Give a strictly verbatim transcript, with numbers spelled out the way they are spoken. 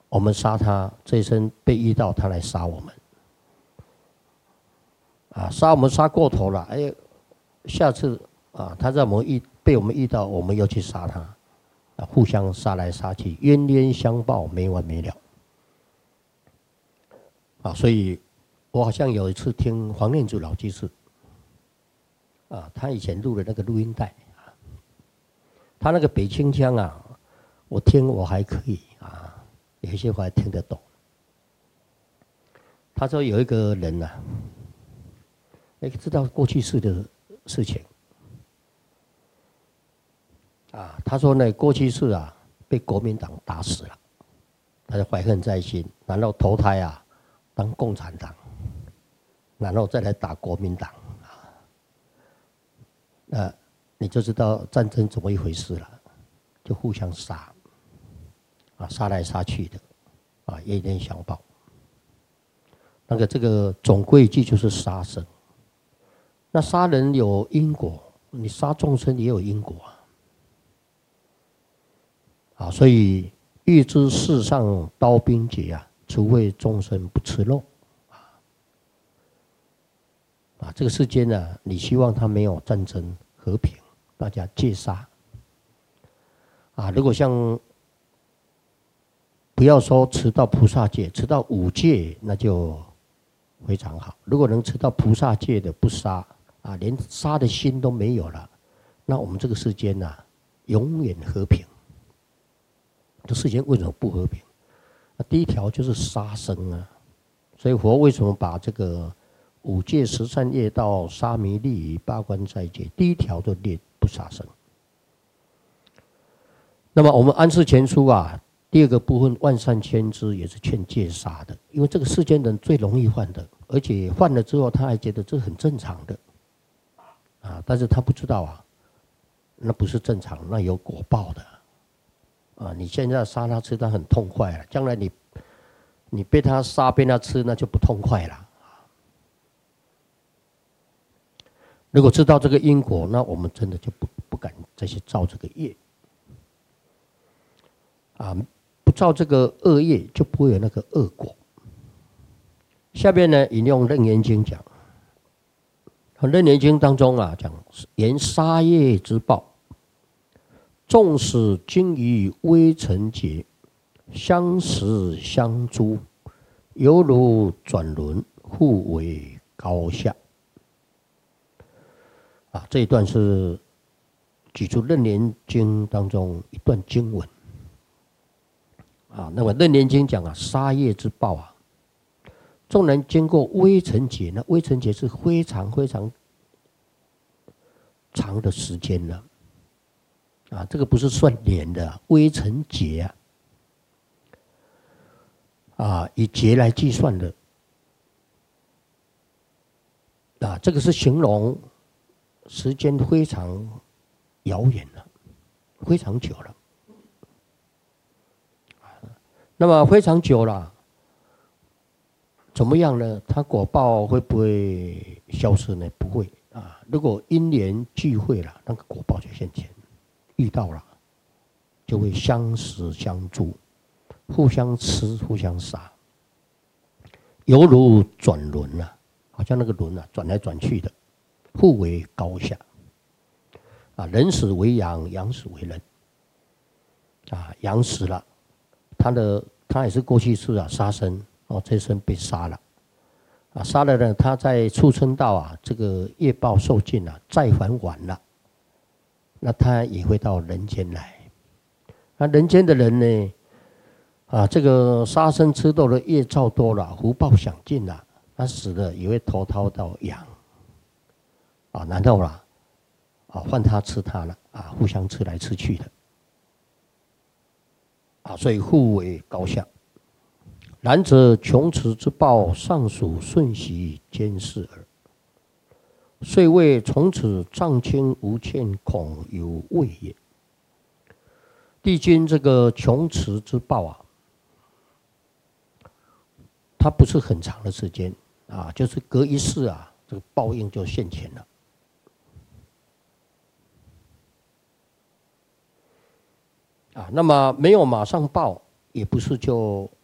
我们杀他，这一生被遇到他来杀我们，啊，杀我们杀过头了，哎，下次啊，他在我们遇被我们遇到，我们又去杀他，啊，互相杀来杀去，冤冤相报没完没了，啊，所以我好像有一次听黄念祖老居士，啊，他以前录的那个录音带，啊，他那个北清腔啊，我听我还可以啊。有一些话听得懂。他说有一个人呐、啊，哎，知道过去式的事情啊。他说呢，过去式啊被国民党打死了，他就怀恨在心，然后投胎啊当共产党，然后再来打国民党啊。那你就知道战争怎么一回事了，就互相杀。啊，杀来杀去的，啊，冤冤相报。那个这个总归一句就是杀生。那杀人有因果，你杀众生也有因果啊。啊，所以欲知世上刀兵劫啊，除非众生不吃肉。啊，啊，这个世间呢、啊，你希望它没有战争和平，大家戒杀。啊，如果像不要说持到菩萨戒，持到五戒那就非常好。如果能持到菩萨戒的不杀啊，连杀的心都没有了，那我们这个世间呐、啊，永远和平。这世间为什么不和平？那第一条就是杀生啊。所以佛为什么把这个五戒十善业道、沙弥利益、八关斋戒，第一条就列不杀生。那么我们安世全书啊。第二个部分万善千知也是劝戒杀的，因为这个世间人最容易犯的，而且犯了之后他还觉得这很正常的，啊，但是他不知道啊，那不是正常，那有果报的，啊，你现在杀他吃他很痛快了，将来你你被他杀被他吃那就不痛快了。如果知道这个因果，那我们真的就不不敢再去造这个业，啊。不造这个恶业，就不会有那个恶果。下面呢，引用《楞严经》讲，《楞严经》当中啊，讲言杀业之报，纵使经于微尘劫，相识相诸，犹如转轮，互为高下。啊，这一段是举出《楞严经》当中一段经文。啊，那么《楞严经》讲啊，杀业之报啊，纵然经过微尘劫，那微尘劫是非常非常长的时间了，啊，这个不是算年的，微尘劫啊，啊，以劫来计算的，啊，这个是形容时间非常遥远了，非常久了。那么非常久了，怎么样呢？它果报会不会消失呢？不会啊。如果因缘聚会了，那个果报就现前，遇到了就会相识相助，互相吃，互相杀，犹如转轮啊，好像那个轮啊转来转去的，互为高下。啊，人死为羊，羊死为人。啊，羊死了。他的他也是过去世啊，杀生哦，这一生被杀了，啊，杀了呢，他在畜生道啊，这个业报受尽了，再还晚了，那他也会到人间来。那人间的人呢，啊，这个杀生吃肉的业造多了，福报享尽了，他死了也会投胎到羊，啊，然后啦，啊，换他吃他了，啊，互相吃来吃去的。啊，所以互为高下。然则穷持之报，尚属瞬息间事耳。遂谓从此障清无欠，恐有畏也。帝君这个穷持之报啊，它不是很长的时间啊，就是隔一世啊，这个报应就现前了。啊，那么没有马上报，也不是就